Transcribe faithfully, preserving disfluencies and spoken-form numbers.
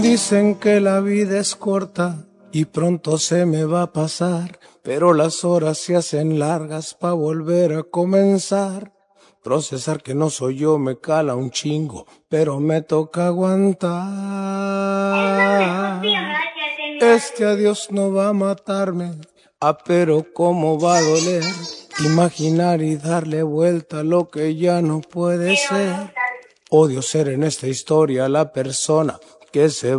Dicen que la vida es corta y pronto se me va a pasar, pero las horas se hacen largas pa' volver a comenzar. Procesar que no soy yo me cala un chingo, pero me toca aguantar. Este adiós no va a matarme, ah, pero cómo va a doler imaginar y darle vuelta a lo que ya no puede ser. Odio ser en esta historia la persona que se